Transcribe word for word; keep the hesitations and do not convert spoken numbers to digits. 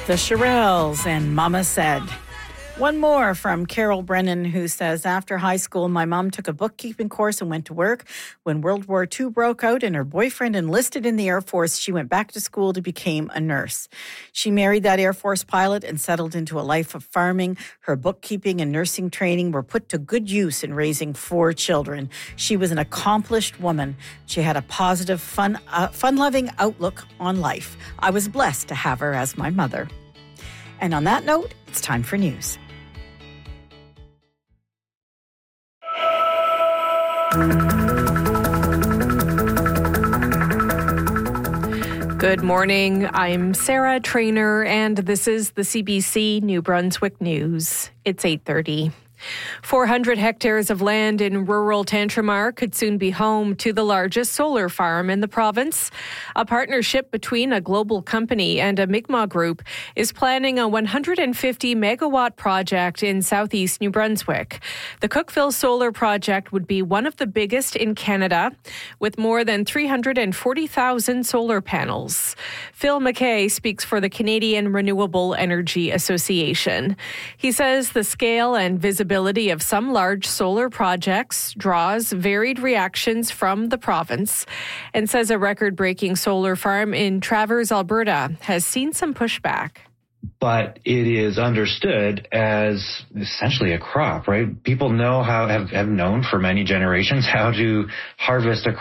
The Shirelles and Mama Said. One more from Carol Brennan, who says, after high school, my mom took a bookkeeping course and went to work. When World War Two broke out and her boyfriend enlisted in the Air Force, she went back to school to become a nurse. She married that Air Force pilot and settled into a life of farming. Her bookkeeping and nursing training were put to good use in raising four children. She was an accomplished woman. She had a positive, fun, uh, fun-loving outlook on life. I was blessed to have her as my mother. And on that note, it's time for news. Good morning. I'm Sarah Trainer, and this is the C B C New Brunswick News. It's eight thirty. four hundred hectares of land in rural Tantramar could soon be home to the largest solar farm in the province. A partnership between a global company and a Mi'kmaq group is planning a one hundred fifty megawatt project in southeast New Brunswick. The Cookeville Solar Project would be one of the biggest in Canada, with more than three hundred forty thousand solar panels. Phil McKay speaks for the Canadian Renewable Energy Association. He says the scale and visibility of some large solar projects draws varied reactions from the province, and says a record-breaking solar farm in Travers, Alberta, has seen some pushback. But it is understood as essentially a crop, right? People know how have, have known for many generations how to harvest a